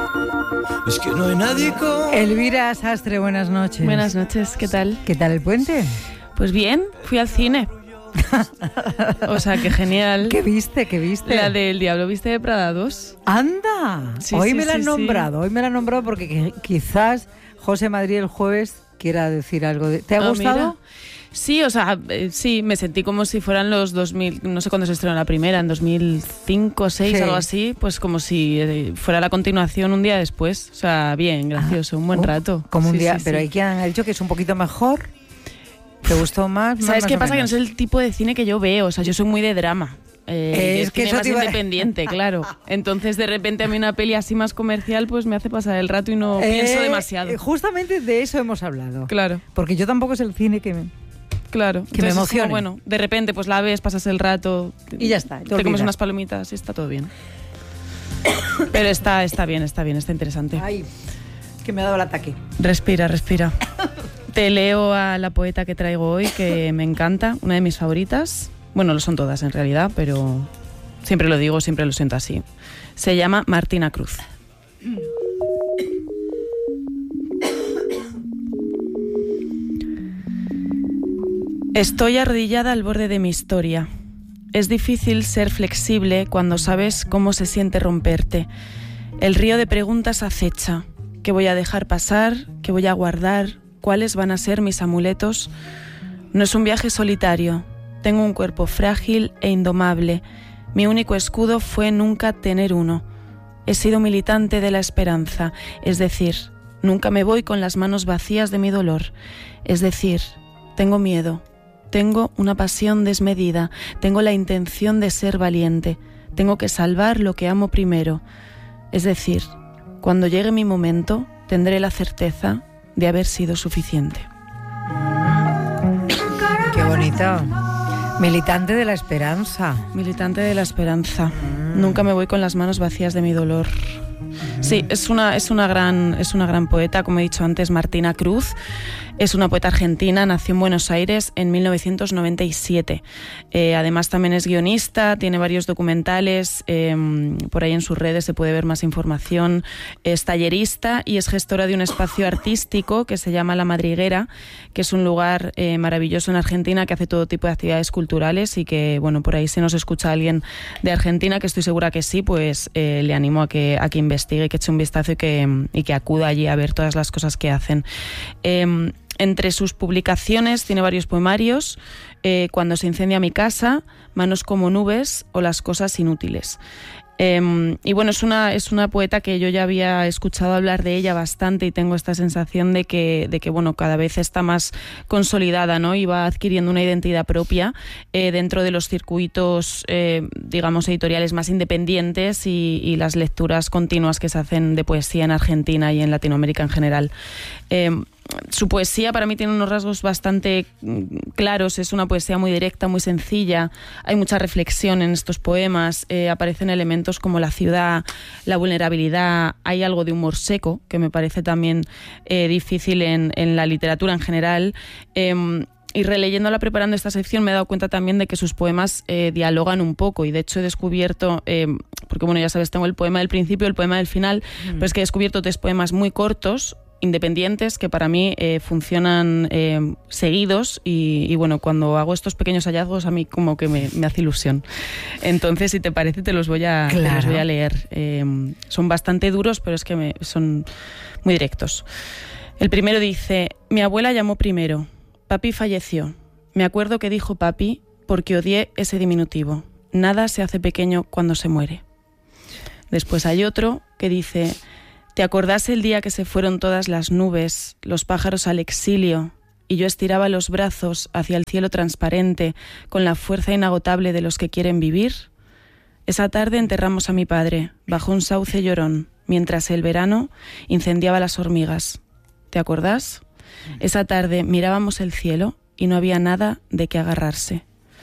Es que no hay nadie como... Elvira Sastre, buenas noches. Buenas noches, ¿qué tal? ¿Qué tal el puente? Pues bien, fui al cine. O sea, qué genial. ¿Qué viste? La del Diablo Viste de Prada 2. ¡Anda! Sí, hoy sí, me la han sí, nombrado, hoy me la han nombrado porque quizás José Madrid el jueves quiera decir algo. ¿Te ha gustado? Mira. Sí, o sea, sí, me sentí como si fueran los 2000, no sé cuándo se estrenó la primera, en 2005 o 2006, Sí. algo así, pues como si fuera la continuación un día después. O sea, bien, gracioso, un buen rato. Como un Sí, día, sí, pero sí. hay quien ha dicho que es un poquito mejor. ¿Te gustó más? ¿Sabes más qué o pasa? Que no menos? es el tipo de cine que yo veo, o sea, yo soy muy de drama. Es que cine eso más te iba- independiente, claro. Entonces, de repente, a mí una peli así más comercial, pues me hace pasar el rato y no pienso demasiado. Justamente de eso hemos hablado. Claro, Porque yo tampoco es el cine que me... claro. Que me Entonces, es como, emocione. bueno, de repente, pues la ves, pasas el rato. Y ya está, te Te comes olvidas. unas palomitas y está todo bien. Pero está bien, está interesante. Ay, que me ha dado el ataque. Respira. Te leo a la poeta que traigo hoy, que me encanta, una de mis favoritas. Bueno, lo son todas en realidad, pero siempre lo digo, siempre lo siento así. Se llama Martina Cruz. Estoy arrodillada al borde de mi historia. Es difícil ser flexible cuando sabes cómo se siente romperte. El río de preguntas acecha. ¿Qué voy a dejar pasar? ¿Qué voy a guardar? ¿Cuáles van a ser mis amuletos? No es un viaje solitario. Tengo un cuerpo frágil e indomable. Mi único escudo fue nunca tener uno. He sido militante de la esperanza, es decir, nunca me voy con las manos vacías de mi dolor. Es decir, tengo miedo. Tengo una pasión desmedida, tengo la intención de ser valiente, tengo que salvar lo que amo primero. Es decir, cuando llegue mi momento, tendré la certeza de haber sido suficiente. Qué bonito. Militante de la esperanza. Militante de la esperanza. Nunca me voy con las manos vacías de mi dolor. Sí, es una gran poeta, como he dicho antes, Martina Cruz. Es una poeta argentina, nació en Buenos Aires en 1997. Además también es guionista, tiene varios documentales, por ahí en sus redes se puede ver más información. Es tallerista y es gestora de un espacio artístico que se llama La Madriguera, que es un lugar maravilloso en Argentina que hace todo tipo de actividades culturales y que, bueno, por ahí si nos escucha alguien de Argentina, que estoy segura que sí, pues le animo a que investigue, que eche un vistazo y que acuda allí a ver todas las cosas que hacen. Entre sus publicaciones tiene varios poemarios, Cuando se incendia mi casa, Manos como nubes o Las cosas inútiles. Y bueno, es una poeta que yo ya había escuchado hablar de ella bastante y tengo esta sensación de que bueno, cada vez está más consolidada, ¿no? Y va adquiriendo una identidad propia dentro de los circuitos, digamos, editoriales más independientes y las lecturas continuas que se hacen de poesía en Argentina y en Latinoamérica en general. Su poesía para mí tiene unos rasgos bastante claros, es una poesía muy directa, muy sencilla, hay mucha reflexión en estos poemas, aparecen elementos como la ciudad, la vulnerabilidad, hay algo de humor seco que me parece también difícil en la literatura en general. Y releyéndola, preparando esta sección, me he dado cuenta también de que sus poemas dialogan un poco y de hecho he descubierto, porque bueno, ya sabes, tengo el poema del principio, el poema del final, pero es que he descubierto 3 poemas muy cortos, independientes, que para mí funcionan seguidos y bueno, cuando hago estos pequeños hallazgos a mí como que me hace ilusión. Entonces, si te parece, te los voy a leer. Son bastante duros, pero es que son muy directos. El primero dice: mi abuela llamó primero. Papi falleció. Me acuerdo que dijo papi porque odié ese diminutivo. Nada se hace pequeño cuando se muere. Después hay otro que dice: ¿te acordás el día que se fueron todas las nubes, los pájaros al exilio, y yo estiraba los brazos hacia el cielo transparente con la fuerza inagotable de los que quieren vivir? Esa tarde enterramos a mi padre bajo un sauce llorón, mientras el verano incendiaba las hormigas. ¿Te acordás? Esa tarde mirábamos el cielo y no había nada de qué agarrarse.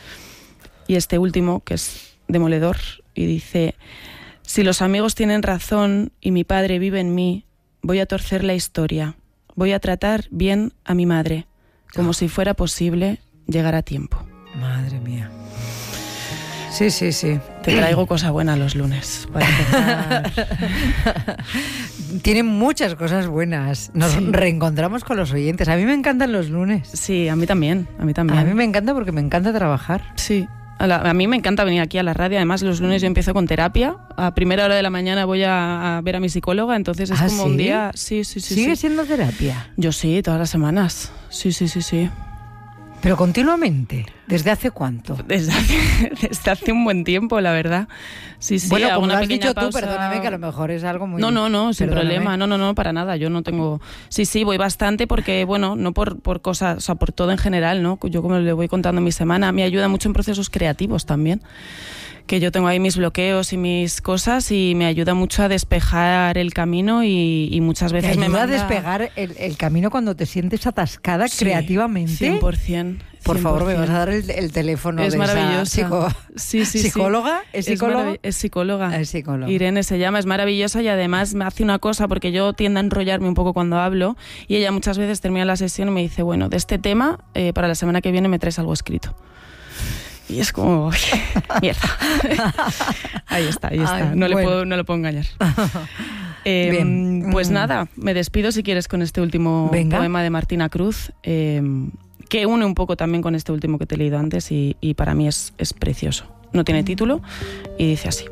Y este último, que es demoledor, y dice: si los amigos tienen razón y mi padre vive en mí, voy a torcer la historia. Voy a tratar bien a mi madre, como si fuera posible llegar a tiempo. Madre mía. Sí, sí, sí. Te traigo cosa buena los lunes, para empezar. Tienen muchas cosas buenas. Nos reencontramos con los oyentes. A mí me encantan los lunes. Sí, a mí también, a mí también. A mí me encanta porque me encanta trabajar. Sí. A mí me encanta venir aquí a la radio. Además, los lunes yo empiezo con terapia. A primera hora de la mañana voy a ver a mi psicóloga. Entonces es como un día... Sí. ¿Sigue siendo terapia? Yo sí, todas las semanas. Sí. ¿Pero continuamente? ¿Desde hace cuánto? Desde hace un buen tiempo, la verdad. Sí. Bueno, como lo has pequeña dicho pausa. tú, perdóname, que a lo mejor es algo muy... No, sin Perdóname. problema. No, para nada. Yo no tengo... Sí, voy bastante porque, bueno, no por cosas, o sea, por todo en general, ¿no? Yo como le voy contando mi semana, me ayuda mucho en procesos creativos también. Que yo tengo ahí mis bloqueos y mis cosas y me ayuda mucho a despejar el camino y muchas veces ¿Te ayuda me manda... a despegar el camino cuando te sientes atascada creativamente? 100%. Por favor, me vas a dar el teléfono es de maravillosa. esa Sí. ¿Psicóloga? ¿Es psicóloga? Es psicóloga. Es psicóloga. Irene se llama, es maravillosa y además me hace una cosa porque yo tiendo a enrollarme un poco cuando hablo y ella muchas veces termina la sesión y me dice, bueno, de este tema para la semana que viene me traes algo escrito. Y es como, mierda. Ahí está. Ay, No bueno. le puedo engañar. Bien. Pues nada, me despido si quieres con este último poema de Martina Cruz, que une un poco también con este último que te he leído antes y para mí es precioso. No tiene título y dice así.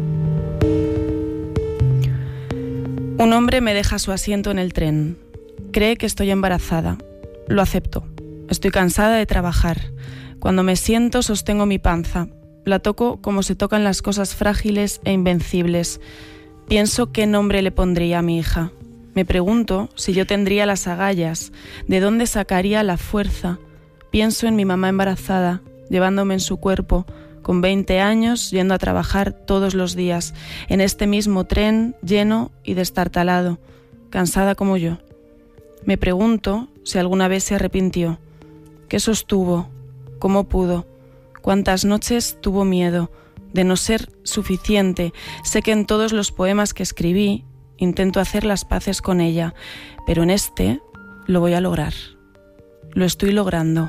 Un hombre me deja su asiento en el tren. Cree que estoy embarazada. Lo acepto. Estoy cansada de trabajar. Cuando me siento sostengo mi panza. La toco como se tocan las cosas frágiles e invencibles. Pienso qué nombre le pondría a mi hija. Me pregunto si yo tendría las agallas, de dónde sacaría la fuerza. Pienso en mi mamá embarazada, llevándome en su cuerpo, con 20 años, yendo a trabajar todos los días, en este mismo tren lleno y destartalado, cansada como yo. Me pregunto si alguna vez se arrepintió. ¿Qué sostuvo? ¿Cómo pudo? ¿Cuántas noches tuvo miedo de no ser suficiente? Sé que en todos los poemas que escribí intento hacer las paces con ella, pero en este lo voy a lograr. Lo estoy logrando.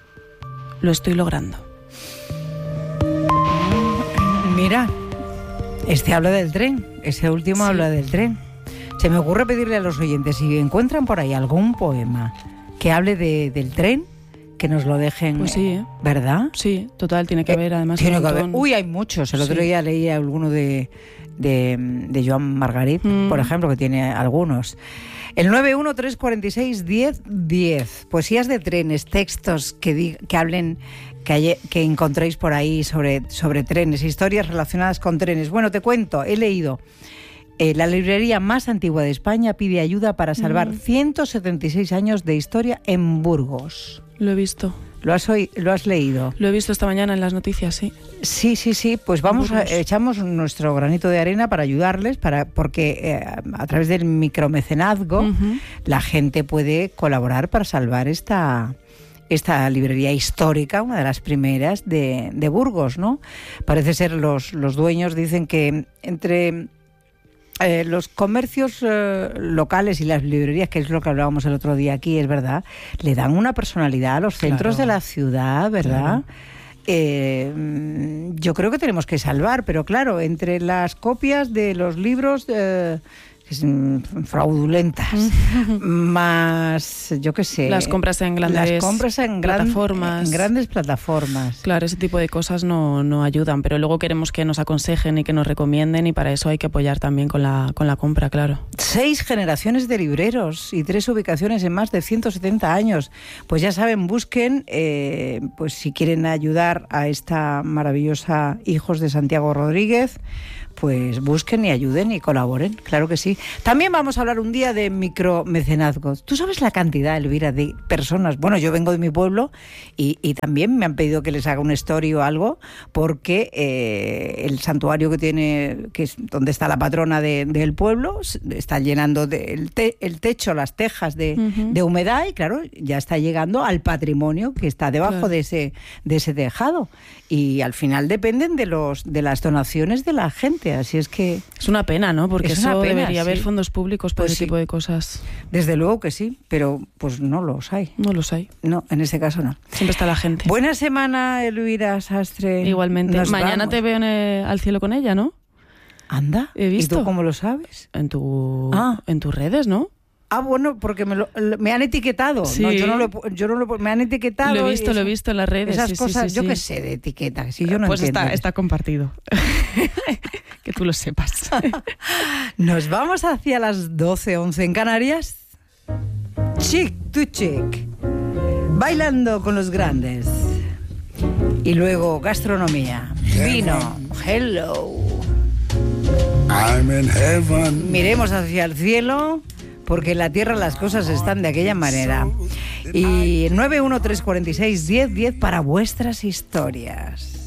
Mira, este habla del tren, ese último habla del tren. Se me ocurre pedirle a los oyentes, si encuentran por ahí algún poema que hable del tren, que nos lo dejen, pues sí, ¿verdad? Sí, total, tiene que haber además. Tiene que haber. Uy, hay muchos. El otro día leí alguno de Joan Margarit, por ejemplo, que tiene algunos. El 913461010. Poesías de trenes, textos que hablen, que encontréis por ahí sobre trenes, historias relacionadas con trenes. Bueno, te cuento, he leído. La librería más antigua de España pide ayuda para salvar 176 años de historia en Burgos. Lo he visto. ¿Lo has leído? Lo he visto esta mañana en las noticias, sí. Sí. Pues echamos nuestro granito de arena para ayudarles, porque a través del micromecenazgo la gente puede colaborar para salvar esta librería histórica, una de las primeras de Burgos, ¿no? Parece ser los dueños dicen que entre los comercios locales y las librerías, que es lo que hablábamos el otro día aquí, es verdad, le dan una personalidad a los centros de la ciudad, ¿verdad? Claro. Yo creo que tenemos que salvar, pero claro, entre las copias de los libros fraudulentas, más, yo qué sé, las compras en grandes plataformas. En grandes plataformas. Claro, ese tipo de cosas no ayudan, pero luego queremos que nos aconsejen y que nos recomienden y para eso hay que apoyar también con la compra, claro. 6 generaciones de libreros y 3 ubicaciones en más de 170 años. Pues ya saben, busquen, pues si quieren ayudar a esta maravillosa Hijos de Santiago Rodríguez, pues busquen y ayuden y colaboren, claro que sí. También vamos a hablar un día de micromecenazgo. ¿Tú sabes la cantidad, Elvira, de personas? Bueno, yo vengo de mi pueblo y también me han pedido que les haga una story o algo, porque el santuario que tiene, que es donde está la patrona del pueblo, está llenando el techo, las tejas de humedad y claro, ya está llegando al patrimonio que está debajo de ese tejado. Y al final dependen de las donaciones de la gente. gente, así es que... Es una pena, ¿no? Porque Es una eso pena, debería haber sí. fondos públicos para Pues ese sí. tipo de cosas. Desde luego que sí, pero pues no los hay. No los hay. No, en este caso no. Siempre está la gente. Buena semana, Elvira Sastre. Igualmente. Nos Mañana vamos. te veo al cielo con ella, ¿no? Anda. He visto. ¿Y tú cómo lo sabes? En Ah. en tus redes, ¿no? Ah, bueno, porque me han etiquetado. Sí. No, yo no lo me han etiquetado. Lo he y visto en las redes. Esas sí, sí, cosas, sí, yo sí. qué sé de etiqueta, si yo no pues entiendo. está compartido. Que tú lo sepas. Nos vamos hacia las 12:11 en Canarias. Chic to chic. Bailando con los grandes. Y luego gastronomía. Vino. Hello. I'm in heaven. Miremos hacia el cielo, porque en la tierra las cosas están de aquella manera. Y 913461010 para vuestras historias.